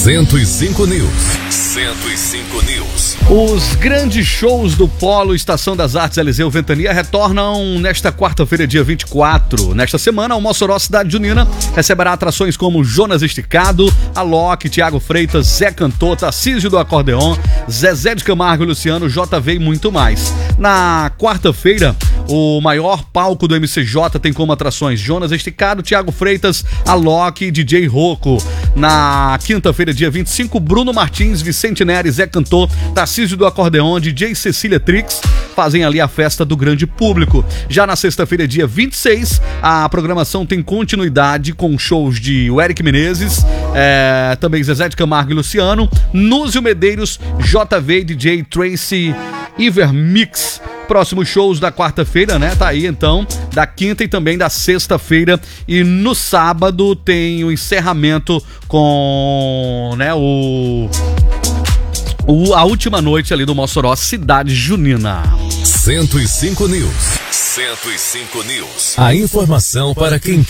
105 News. 105 News. Os grandes shows do Polo Estação das Artes Eliseu Ventania retornam nesta quarta-feira, dia 24. Nesta semana, o Mossoró Cidade Junina receberá atrações como Jonas Esticado, Alok, Thiago Freitas, Zé Cantor, Tarcísio do Acordeon, Zezé de Camargo e Luciano, JV e muito mais. Na quarta-feira, o maior palco do MCJ tem como atrações Jonas Esticado, Thiago Freitas, Alok e DJ Rocco. Na quinta-feira, dia 25, Bruno Martins, Vicente Neres, Zé Cantor, Tarcísio do Acordeon, DJ Cecília Trix fazem ali a festa do grande público. Já na sexta-feira, dia 26, a programação tem continuidade com shows de Eric Menezes, também Zezé de Camargo e Luciano, Núzio Medeiros, JV e DJ Tracy Ivermix. Próximos shows da quarta-feira, né? Tá aí então, da quinta e também da sexta-feira. E no sábado tem o encerramento com, né, a última noite ali do Mossoró Cidade Junina. 105 News. 105 News. A informação para quem quer.